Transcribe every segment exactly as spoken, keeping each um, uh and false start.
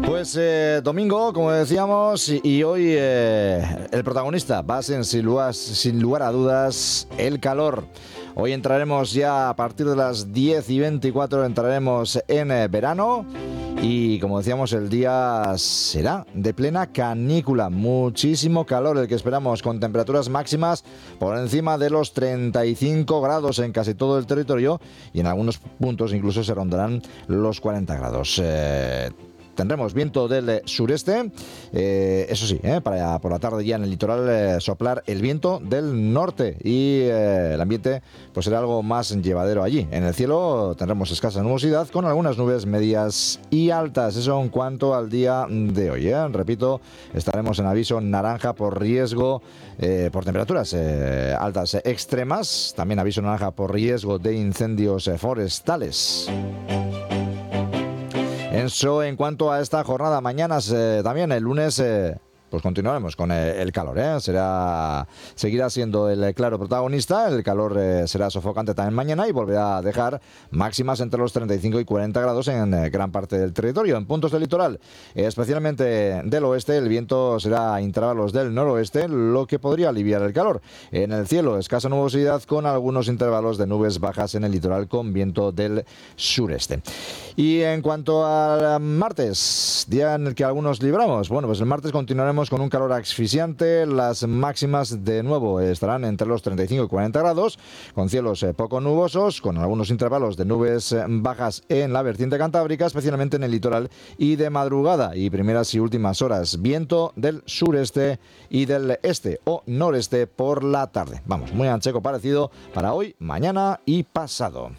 Pues eh, domingo, como decíamos, y, y hoy eh, el protagonista va a ser sin lugar, sin lugar a dudas el calor. Hoy entraremos ya a partir de las diez y veinticuatro, entraremos en eh, verano. Y como decíamos, el día será de plena canícula, muchísimo calor el que esperamos, con temperaturas máximas por encima de los treinta y cinco grados en casi todo el territorio y en algunos puntos incluso se rondarán los cuarenta grados. Eh, Tendremos viento del sureste, eh, eso sí, eh, para por la tarde ya en el litoral eh, soplar el viento del norte y eh, el ambiente pues será algo más llevadero allí. En el cielo tendremos escasa nubosidad con algunas nubes medias y altas. Eso en cuanto al día de hoy. Eh. Repito, estaremos en aviso naranja por riesgo, eh, por temperaturas eh, altas eh, extremas. También aviso naranja por riesgo de incendios eh, forestales. Eso en cuanto a esta jornada. Mañana eh, también el lunes eh, pues continuaremos con eh, el calor, ¿eh? Será, seguirá siendo el claro protagonista. El calor eh, será sofocante también mañana y volverá a dejar máximas entre los treinta y cinco y cuarenta grados en eh, gran parte del territorio. En puntos del litoral, eh, especialmente del oeste, el viento será a intervalos del noroeste, lo que podría aliviar el calor. En el cielo, escasa nubosidad con algunos intervalos de nubes bajas en el litoral con viento del sureste. Y en cuanto al martes, día en el que algunos libramos, bueno, pues el martes continuaremos con un calor asfixiante. Las máximas de nuevo estarán entre los treinta y cinco y cuarenta grados, con cielos poco nubosos, con algunos intervalos de nubes bajas en la vertiente cantábrica, especialmente en el litoral y de madrugada y primeras y últimas horas. Viento del sureste y del este o noreste por la tarde. Vamos, muy ancheco parecido para hoy, mañana y pasado.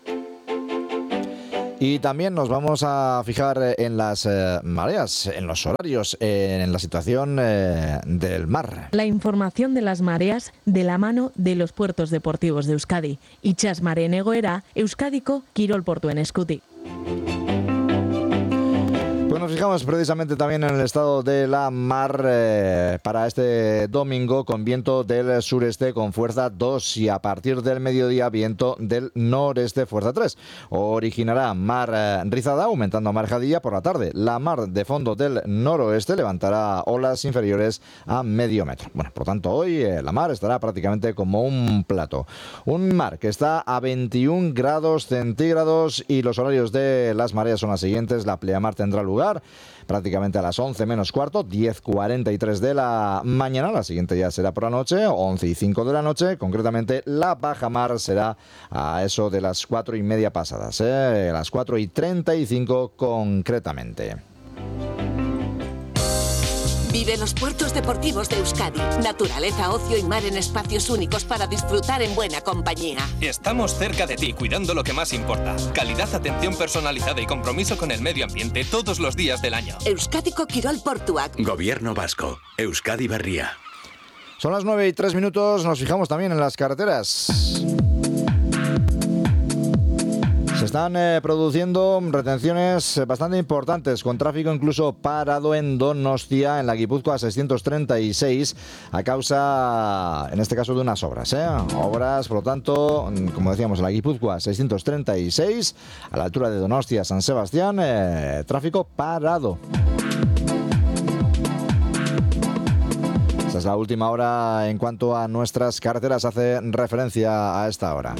Y también nos vamos a fijar en las eh, mareas, en los horarios, eh, en la situación eh, del mar. La información de las mareas de la mano de los puertos deportivos de Euskadi. Itxas mareen egoera, Euskadiko kirol portuen eskutik. Pues nos fijamos precisamente también en el estado de la mar eh, para este domingo, con viento del sureste con fuerza dos y a partir del mediodía viento del noreste fuerza tres. Originará mar eh, rizada, aumentando a marejadilla por la tarde. La mar de fondo del noroeste levantará olas inferiores a medio metro. Bueno, por tanto hoy eh, la mar estará prácticamente como un plato. Un mar que está a veintiún grados centígrados y los horarios de las mareas son las siguientes. La pleamar tendrá lugar prácticamente a las once menos cuarto, diez cuarenta y tres de la mañana. La siguiente ya será por la noche, once y cinco de la noche. Concretamente, la bajamar será a eso de las cuatro y media pasadas, ¿eh? las cuatro y treinta y cinco concretamente. Vive los puertos deportivos de Euskadi. Naturaleza, ocio y mar en espacios únicos para disfrutar en buena compañía. Estamos cerca de ti, cuidando lo que más importa. Calidad, atención personalizada y compromiso con el medio ambiente todos los días del año. Euskadiko Kirol Portuak. Gobierno vasco. Euskadi Berria. Son las nueve y tres minutos. Nos fijamos también en las carreteras. Se están eh, produciendo retenciones bastante importantes, con tráfico incluso parado en Donostia, en la Guipúzcoa seiscientos treinta y seis, a causa, en este caso, de unas obras. ¿eh? Obras, por lo tanto, como decíamos, en la Guipúzcoa seiscientos treinta y seis, a la altura de Donostia, San Sebastián, eh, tráfico parado. Esta es la última hora en cuanto a nuestras carreteras, hace referencia a esta hora.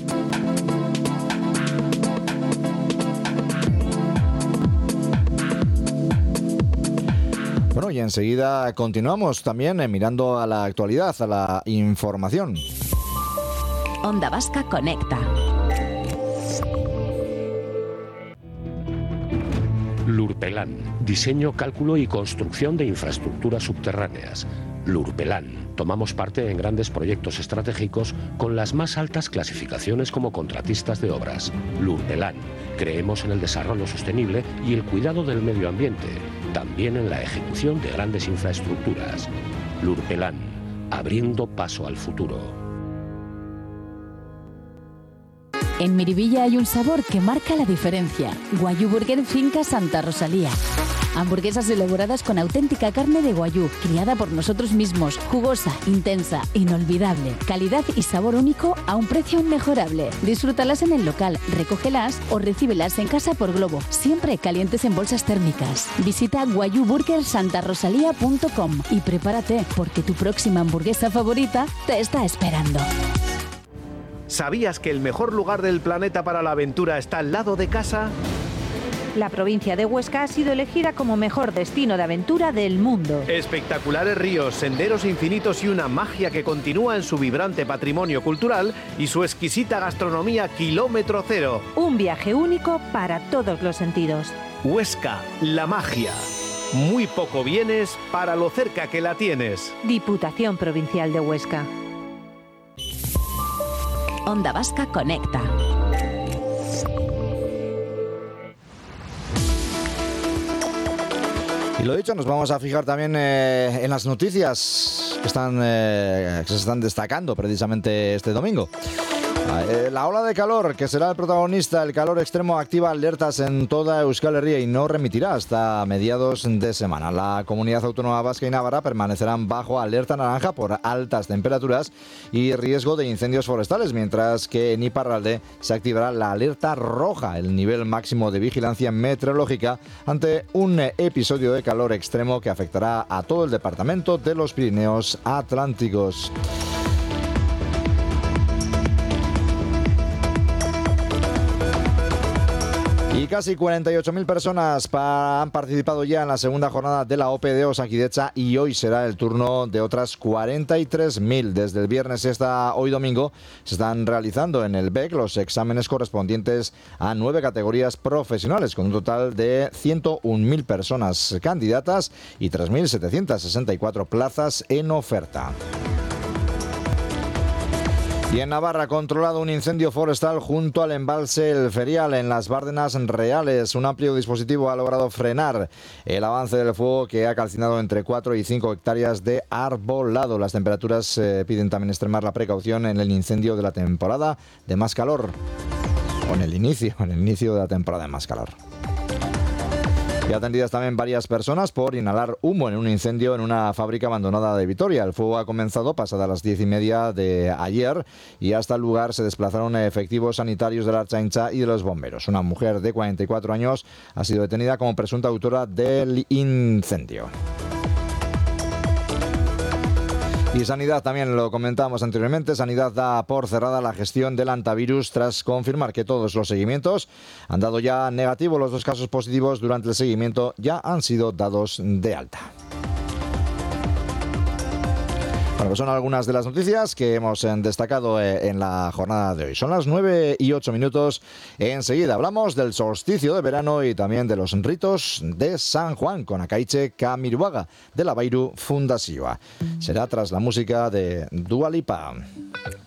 Bueno, y enseguida continuamos también eh, mirando a la actualidad, a la información. Onda Vasca Conecta. Lurpelan, diseño, cálculo y construcción de infraestructuras subterráneas. Lurpelan, tomamos parte en grandes proyectos estratégicos con las más altas clasificaciones como contratistas de obras. Lurpelan, creemos en el desarrollo sostenible y el cuidado del medio ambiente, también en la ejecución de grandes infraestructuras. Lurpelan, abriendo paso al futuro. En Miribilla hay un sabor que marca la diferencia. Guayú Burger Finca Santa Rosalía. Hamburguesas elaboradas con auténtica carne de guayú, criada por nosotros mismos, jugosa, intensa, inolvidable, calidad y sabor único a un precio inmejorable. Disfrútalas en el local, recógelas o recíbelas en casa por globo, siempre calientes en bolsas térmicas. Visita guayú burger santa rosalía punto com y prepárate porque tu próxima hamburguesa favorita te está esperando. ¿Sabías que el mejor lugar del planeta para la aventura está al lado de casa? La provincia de Huesca ha sido elegida como mejor destino de aventura del mundo. Espectaculares ríos, senderos infinitos y una magia que continúa en su vibrante patrimonio cultural y su exquisita gastronomía kilómetro cero. Un viaje único para todos los sentidos. Huesca, la magia. Muy poco vienes para lo cerca que la tienes. Diputación Provincial de Huesca. Onda Vasca Conecta. Y lo dicho, nos vamos a fijar también eh, en las noticias que, están, eh, que se están destacando precisamente este domingo. Eh, la ola de calor, que será el protagonista, el calor extremo activa alertas en toda Euskal Herria y no remitirá hasta mediados de semana. La Comunidad Autónoma Vasca y Navarra permanecerán bajo alerta naranja por altas temperaturas y riesgo de incendios forestales, mientras que en Iparralde se activará la alerta roja, el nivel máximo de vigilancia meteorológica, ante un episodio de calor extremo que afectará a todo el departamento de los Pirineos Atlánticos. Y casi cuarenta y ocho mil personas pa- han participado ya en la segunda jornada de la O P E de Osakidetza y hoy será el turno de otras cuarenta y tres mil. Desde el viernes hasta hoy domingo se están realizando en el B E C los exámenes correspondientes a nueve categorías profesionales, con un total de ciento un mil personas candidatas y tres mil setecientas sesenta y cuatro plazas en oferta. Y en Navarra, controlado un incendio forestal junto al embalse El Ferial en las Bárdenas Reales. Un amplio dispositivo ha logrado frenar el avance del fuego, que ha calcinado entre cuatro y cinco hectáreas de arbolado. Las temperaturas eh, piden también extremar la precaución en el incendio de la temporada de más calor. O en el inicio, en el inicio de la temporada de más calor. Y atendidas también varias personas por inhalar humo en un incendio en una fábrica abandonada de Vitoria. El fuego ha comenzado pasadas las diez y media de ayer y hasta el lugar se desplazaron efectivos sanitarios de la Ertzaintza y de los bomberos. Una mujer de cuarenta y cuatro años ha sido detenida como presunta autora del incendio. Y Sanidad, también lo comentábamos anteriormente, Sanidad da por cerrada la gestión del antivirus tras confirmar que todos los seguimientos han dado ya negativo. Los dos casos positivos durante el seguimiento ya han sido dados de alta. Bueno, pues son algunas de las noticias que hemos destacado en la jornada de hoy. Son las nueve y ocho minutos. Enseguida hablamos del solsticio de verano y también de los ritos de San Juan con Akaiche Kamiruaga de la Bairu Fundazioa. Será tras la música de Dua Lipa.